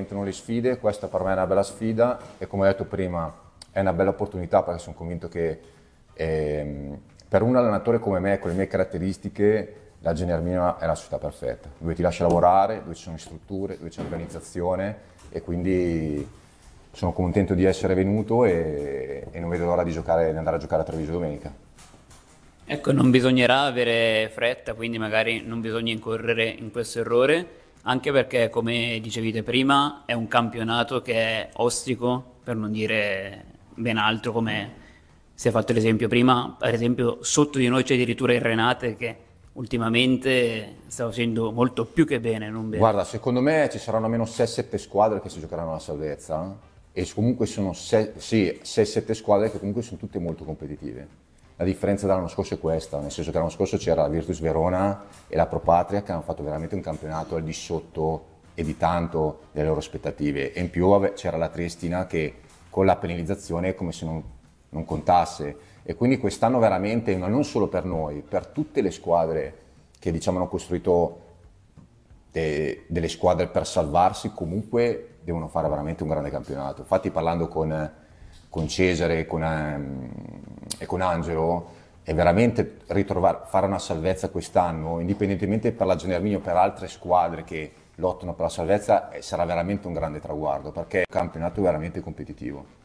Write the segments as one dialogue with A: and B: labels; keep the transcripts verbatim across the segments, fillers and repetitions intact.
A: aumentano le sfide, questa per me è una bella sfida e come ho detto prima è una bella opportunità perché sono convinto che ehm, per un allenatore come me, con le mie caratteristiche, la Gene Armina è la società perfetta, dove ti lascia lavorare, dove ci sono strutture, dove c'è organizzazione e quindi sono contento di essere venuto e, e non vedo l'ora di, giocare, di andare a giocare a Treviso domenica.
B: Ecco, non bisognerà avere fretta, quindi magari non bisogna incorrere in questo errore, anche perché, come dicevate prima, è un campionato che è ostico, per non dire ben altro, come si è fatto l'esempio prima. Per esempio, sotto di noi c'è addirittura il Renate che ultimamente sta facendo molto più che bene, non bene.
A: Guarda, secondo me ci saranno almeno sei sette squadre che si giocheranno la salvezza e comunque sono sei sette squadre che comunque sono tutte molto competitive. La differenza dall'anno scorso è questa, nel senso che l'anno scorso c'era la Virtus Verona e la Pro Patria che hanno fatto veramente un campionato al di sotto e di tanto delle loro aspettative e in più c'era la Triestina che con la penalizzazione è come se non, non contasse e quindi quest'anno veramente, ma non solo per noi, per tutte le squadre che diciamo hanno costruito de, delle squadre per salvarsi, comunque devono fare veramente un grande campionato. Infatti parlando con, con Cesare e con, um, e con Angelo, è veramente ritrovare, fare una salvezza quest'anno, indipendentemente per la Gene Armina o per altre squadre che lottano per la salvezza, eh, sarà veramente un grande traguardo, perché è un campionato veramente competitivo.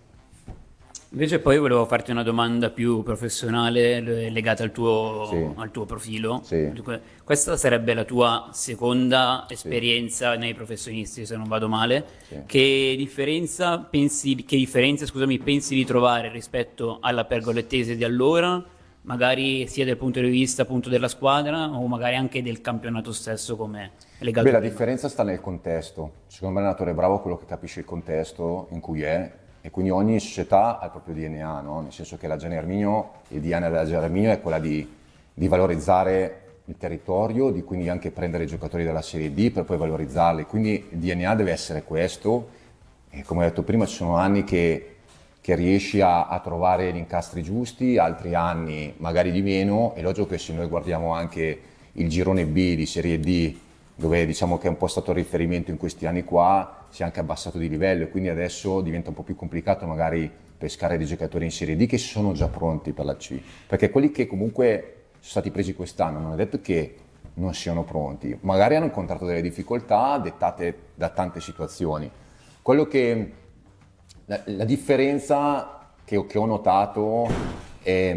B: Invece poi volevo farti una domanda più professionale le- legata al
A: Sì,
B: tuo, al tuo profilo.
A: sì,
B: Dunque, questa sarebbe la tua seconda
A: sì,
B: esperienza nei professionisti, se non vado male.
A: sì.
B: Che differenza pensi, che differenza, scusami, pensi di trovare rispetto alla pergolettese di allora? Magari sia dal punto di vista appunto della squadra o magari anche del campionato stesso come
A: Beh,
B: legato
A: la
B: prima.
A: differenza sta nel contesto. Secondo me l'allenatore è bravo quello che capisce il contesto in cui è e quindi ogni società ha il proprio D N A, no? Nel senso che la Gene Arminio, il D N A della Gene Arminio è quella di, di valorizzare il territorio, di quindi anche prendere i giocatori della Serie D per poi valorizzarli. Quindi il D N A deve essere questo e come ho detto prima ci sono anni che, che riesci a, a trovare gli incastri giusti, altri anni magari di meno. È logico che se noi guardiamo anche il girone B di Serie D, dove diciamo che è un po' stato il riferimento in questi anni qua, si è anche abbassato di livello e quindi adesso diventa un po' più complicato magari pescare dei giocatori in Serie D che sono già pronti per la C, perché quelli che comunque sono stati presi quest'anno non è detto che non siano pronti, magari hanno incontrato delle difficoltà dettate da tante situazioni. Quello che la, la differenza che, che ho notato è,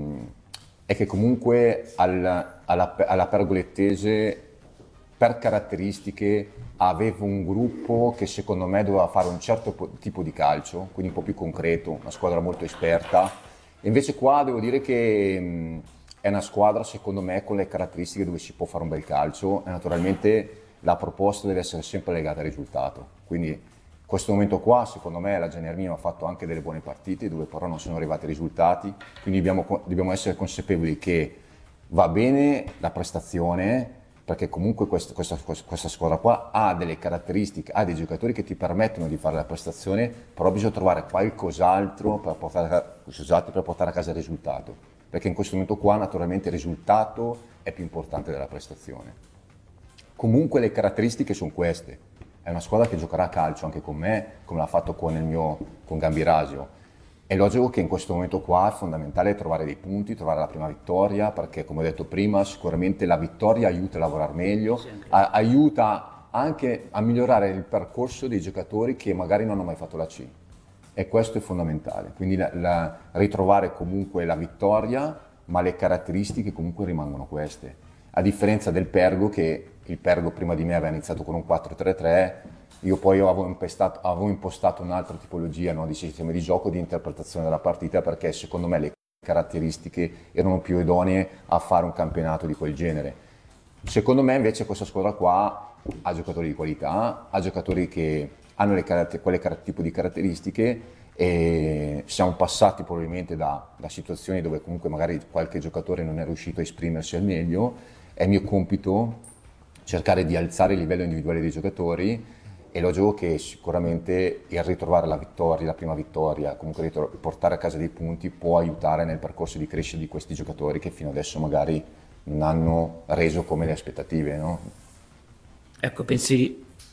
A: è che comunque al, alla, alla pergolettese per caratteristiche avevo un gruppo che secondo me doveva fare un certo tipo di calcio, quindi un po' più concreto, una squadra molto esperta. E invece qua devo dire che mh, è una squadra secondo me con le caratteristiche dove si può fare un bel calcio e naturalmente la proposta deve essere sempre legata al risultato. Quindi in questo momento qua secondo me la Gene Arminio ha fatto anche delle buone partite dove però non sono arrivati i risultati, quindi dobbiamo, dobbiamo essere consapevoli che va bene la prestazione, perché comunque questa, questa, questa squadra qua ha delle caratteristiche, ha dei giocatori che ti permettono di fare la prestazione, però bisogna trovare qualcos'altro per portare, per portare a casa il risultato, perché in questo momento qua naturalmente il risultato è più importante della prestazione. Comunque le caratteristiche sono queste, è una squadra che giocherà a calcio anche con me, come l'ha fatto con il mio con Gambirasio. È logico che in questo momento qua è fondamentale trovare dei punti, trovare la prima vittoria, perché come ho detto prima sicuramente la vittoria aiuta a lavorare meglio, a, aiuta anche a migliorare il percorso dei giocatori che magari non hanno mai fatto la C. E questo è fondamentale, quindi la, la, ritrovare comunque la vittoria, ma le caratteristiche comunque rimangono queste. A differenza del Pergo, che il Pergo prima di me aveva iniziato con un quattro tre tre, io poi avevo impostato, avevo impostato un'altra tipologia, no, di sistema di gioco, di interpretazione della partita, perché secondo me le caratteristiche erano più idonee a fare un campionato di quel genere. Secondo me invece questa squadra qua ha giocatori di qualità, ha giocatori che hanno le caratter- quelle car- tipo di caratteristiche e siamo passati probabilmente da, da situazioni dove comunque magari qualche giocatore non è riuscito a esprimersi al meglio. È mio compito cercare di alzare il livello individuale dei giocatori. E lo gioco che sicuramente il ritrovare la vittoria, la prima vittoria, comunque ritro- portare a casa dei punti può aiutare nel percorso di crescita di questi giocatori che fino adesso magari non hanno reso come le aspettative, no?
B: Ecco, pensi,